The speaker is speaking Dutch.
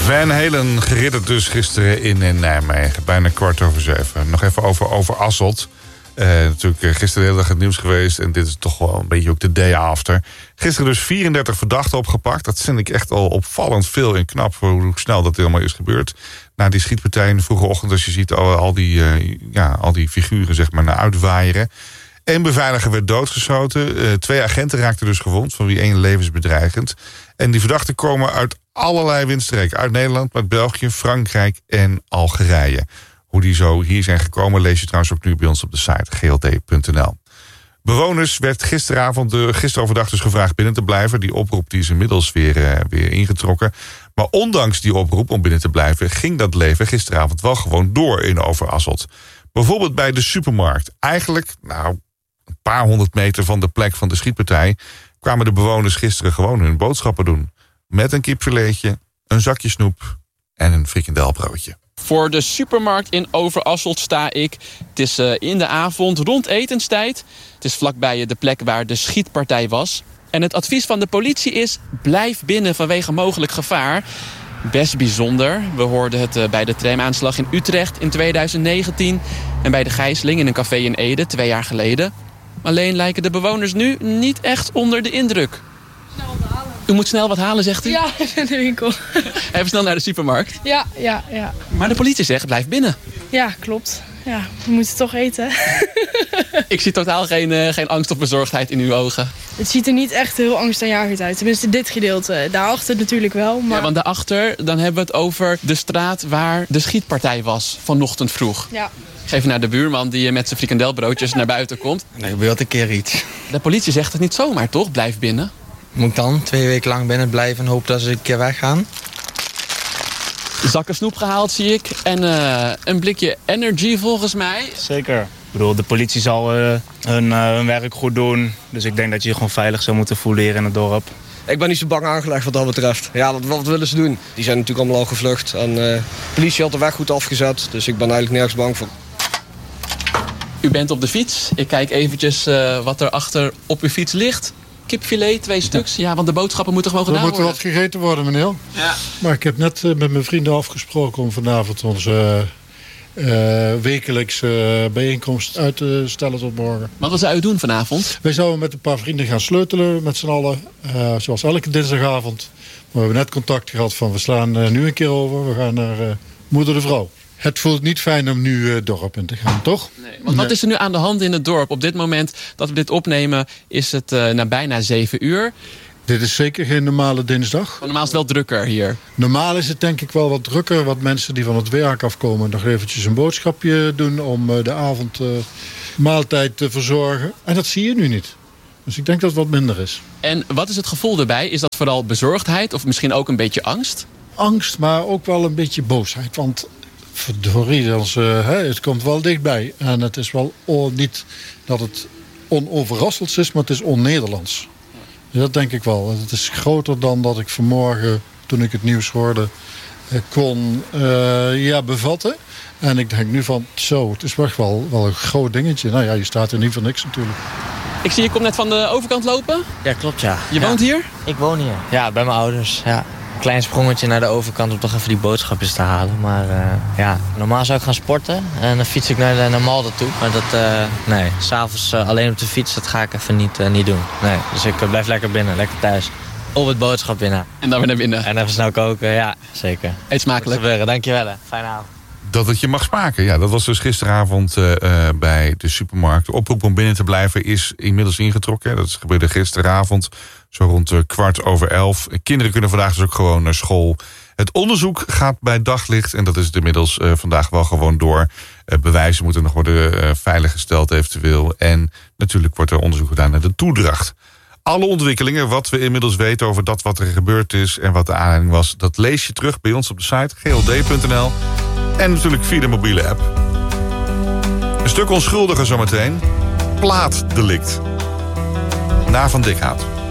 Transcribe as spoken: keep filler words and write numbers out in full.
Van Halen geridderd dus gisteren in Nijmegen. Bijna kwart over zeven. Nog even over, over Asselt. Uh, natuurlijk gisteren de hele dag het nieuws geweest. En dit is toch wel een beetje ook de day after. Gisteren dus vierendertig verdachten opgepakt. Dat vind ik echt al opvallend veel en knap voor hoe snel dat helemaal is gebeurd. Na die schietpartij in de vroege ochtend. Als je ziet al, al, die, uh, ja, al die figuren zeg maar naar uitwaaieren. Eén beveiliger werd doodgeschoten. Uh, twee agenten raakten dus gewond. Van wie één levensbedreigend. En die verdachten komen uit allerlei windstreken. Uit Nederland, uit België, Frankrijk en Algerije. Hoe die zo hier zijn gekomen lees je trouwens ook nu bij ons op de site g l t punt n l. Bewoners werd gisteravond, de, gisteren overdag dus gevraagd binnen te blijven. Die oproep die is inmiddels weer, uh, weer ingetrokken. Maar ondanks die oproep om binnen te blijven ging dat leven gisteravond wel gewoon door in Overasselt. Bijvoorbeeld bij de supermarkt. Eigenlijk, nou, een paar honderd meter van de plek van de schietpartij kwamen de bewoners gisteren gewoon hun boodschappen doen. Met een kipfiletje, een zakje snoep en een frikandelbroodje. Voor de supermarkt in Overasselt sta ik. Het is uh, in de avond, rond etenstijd. Het is vlakbij de plek waar de schietpartij was. En het advies van de politie is: blijf binnen vanwege mogelijk gevaar. Best bijzonder. We hoorden het uh, bij de tramaanslag in Utrecht in tweeduizend negentien... en bij de gijzeling in een café in Ede twee jaar geleden. Alleen lijken de bewoners nu niet echt onder de indruk. U moet snel wat halen, zegt u? Ja, in de winkel. Even snel naar de supermarkt. Ja, ja, ja. Maar de politie zegt, blijf binnen. Ja, klopt. Ja, we moeten toch eten. Ik zie totaal geen, uh, geen angst of bezorgdheid in uw ogen. Het ziet er niet echt heel angstaanjagend uit. Tenminste, dit gedeelte. Daarachter natuurlijk wel. Maar... Ja, want daarachter, dan hebben we het over de straat waar de schietpartij was vanochtend vroeg. Ja. Ik geef naar de buurman die met zijn frikandelbroodjes naar buiten komt. Er gebeurt een keer iets. De politie zegt het niet zomaar, toch? Blijf binnen. Moet ik dan twee weken lang binnen blijven en hopen dat ze een keer weggaan? Zakken snoep gehaald, zie ik. En uh, een blikje energy volgens mij. Zeker. Ik bedoel, de politie zal uh, hun, uh, hun werk goed doen. Dus ik denk dat je je gewoon veilig zou moeten voelen hier in het dorp. Ik ben niet zo bang aangelegd wat dat betreft. Ja, wat, wat willen ze doen? Die zijn natuurlijk allemaal al gevlucht. En uh, de politie had de weg goed afgezet. Dus ik ben eigenlijk nergens bang voor. U bent op de fiets. Ik kijk eventjes uh, wat er achter op uw fiets ligt. Kipfilet, twee stuks. Ja, want de boodschappen moeten gewoon gedaan worden. Er moet wat gegeten worden, meneer. Ja. Maar ik heb net uh, met mijn vrienden afgesproken om vanavond onze uh, uh, wekelijkse uh, bijeenkomst uit te stellen tot morgen. Maar wat zou u doen vanavond? Wij zouden met een paar vrienden gaan sleutelen met z'n allen. Uh, zoals elke dinsdagavond. Maar we hebben net contact gehad van we slaan uh, nu een keer over. We gaan naar uh, Moeder de Vrouw. Het voelt niet fijn om nu het uh, dorp in te gaan, toch? Nee, want wat is er nu aan de hand in het dorp? Op dit moment dat we dit opnemen is het uh, na bijna zeven uur. Dit is zeker geen normale dinsdag. Maar normaal is het wel drukker hier. Normaal is het denk ik wel wat drukker. Wat mensen die van het werk afkomen nog eventjes een boodschapje doen om uh, de avondmaaltijd uh, te verzorgen. En dat zie je nu niet. Dus ik denk dat het wat minder is. En wat is het gevoel erbij? Is dat vooral bezorgdheid of misschien ook een beetje angst? Angst, maar ook wel een beetje boosheid. Want verdorie, als, uh, hè, het komt wel dichtbij. En het is wel on, niet dat het onoverrasseld is, maar het is on-Nederlands. Dus dat denk ik wel. Het is groter dan dat ik vanmorgen, toen ik het nieuws hoorde, kon uh, ja, bevatten. En ik denk nu van, zo, het is echt wel, wel een groot dingetje. Nou ja, je staat er niet voor niks natuurlijk. Ik zie je komt net van de overkant lopen. Ja, klopt, ja. Je ja. woont hier? Ik woon hier. Ja, bij mijn ouders, ja. Een klein sprongetje naar de overkant om toch even die boodschapjes te halen. Maar uh, ja, normaal zou ik gaan sporten en dan fiets ik naar, de, naar Malden toe. Maar dat, uh, nee, s'avonds uh, alleen op de fiets, dat ga ik even niet, uh, niet doen. Nee, dus ik uh, blijf lekker binnen, lekker thuis. Op het boodschap binnen. En dan weer naar binnen. En even snel koken, ja, zeker. Eet smakelijk. Gebeuren, dankjewel. Fijne avond. Dat het je mag smaken. Ja, dat was dus gisteravond uh, uh, bij de supermarkt. De oproep om binnen te blijven is inmiddels ingetrokken. Dat gebeurde gisteravond, zo rond uh, kwart over elf. Kinderen kunnen vandaag dus ook gewoon naar school. Het onderzoek gaat bij daglicht en dat is het inmiddels uh, vandaag wel gewoon door. Uh, bewijzen moeten nog worden uh, veiliggesteld eventueel. En natuurlijk wordt er onderzoek gedaan naar de toedracht. Alle ontwikkelingen, wat we inmiddels weten over dat wat er gebeurd is en wat de aanleiding was, dat lees je terug bij ons op de site g l d punt n l. En natuurlijk via de mobiele app. Een stuk onschuldiger zometeen. Plaatdelict. Na Van Dikhout.